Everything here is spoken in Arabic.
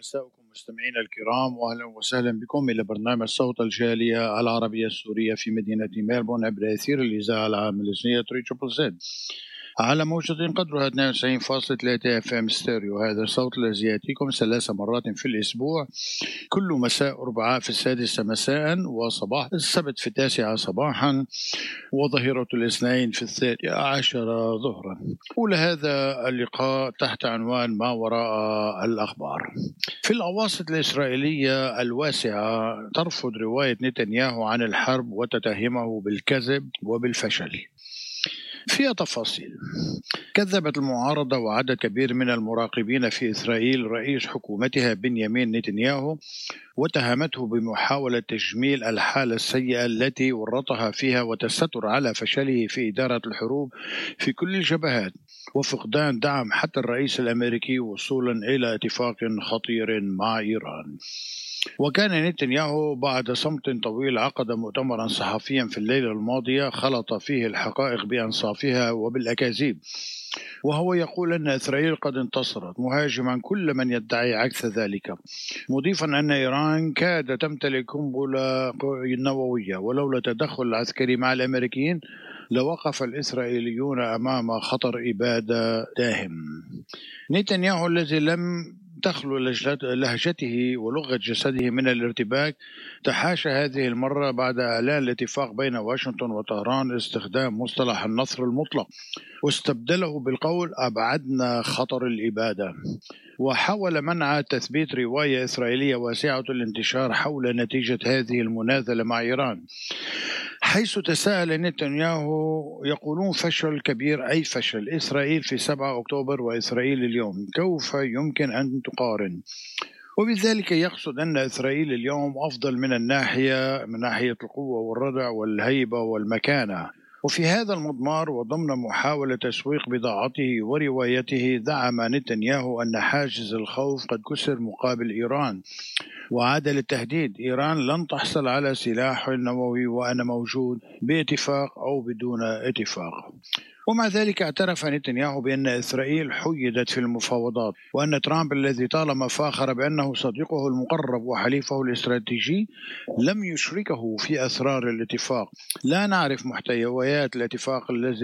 مساءكم مستمعينا الكرام، واهلا وسهلا بكم الى برنامج صوت الجاليه العربيه السوريه في مدينه ميلبورن عبر اثير الاذاعه العالميه 3 على موجة قدرها 92.3 اف ام ستيريو. هذا الصوت الذي ياتيكم 3 مرات في الاسبوع، كل مساء أربعاء في 6 مساء، وصباح السبت في 9 صباحا، وظهيرة الاثنين في 11 ظهرا. أولى هذا اللقاء تحت عنوان ما وراء الأخبار. في الأواسط الإسرائيلية الواسعة ترفض رواية نتنياهو عن الحرب وتتهمه بالكذب وبالفشل. فيها تفاصيل. كذبت المعارضة وعدد كبير من المراقبين في إسرائيل رئيس حكومتها بنيامين نتنياهو، واتهمته بمحاولة تجميل الحالة السيئة التي ورطها فيها وتستر على فشله في إدارة الحروب في كل الجبهات، وفقدان دعم حتى الرئيس الأمريكي وصولا إلى اتفاق خطير مع إيران. وكان نتنياهو بعد صمت طويل عقد مؤتمرا صحفيا في الليلة الماضية خلط فيه الحقائق بأنصافها وبالأكاذيب، وهو يقول أن إسرائيل قد انتصرت، مهاجما كل من يدعي عكس ذلك، مضيفا أن إيران كادت تمتلك قنبلة نووية، ولولا تدخل العسكري مع الأمريكيين لوقف الإسرائيليون أمام خطر إبادة داهم. نتنياهو الذي لم تخلو لهجته ولغة جسده من الارتباك تحاشى هذه المرة بعد إعلان الاتفاق بين واشنطن وطهران استخدام مصطلح النصر المطلق، واستبدله بالقول أبعدنا خطر الإبادة، وحاول منع تثبيت رواية إسرائيلية واسعة الانتشار حول نتيجة هذه المناذلة مع إيران، حيث تساءل نتنياهو يقولون فشل كبير، أي فشل إسرائيل في 7 أكتوبر وإسرائيل اليوم، كيف يمكن أن تقارن؟ وبذلك يقصد أن إسرائيل اليوم أفضل من ناحية القوة والردع والهيبة والمكانة. وفي هذا المضمار وضمن محاولة تسويق بضاعته وروايته، دعم نتنياهو أن حاجز الخوف قد كسر مقابل إيران، وعاد للتهديد: إيران لن تحصل على سلاح نووي وأنا موجود باتفاق أو بدون اتفاق. ومع ذلك اعترف نتنياهو بأن إسرائيل حيدت في المفاوضات، وأن ترامب الذي طالما فاخر بأنه صديقه المقرب وحليفه الاستراتيجي لم يشركه في أسرار الاتفاق. لا نعرف محتويات الاتفاق الذي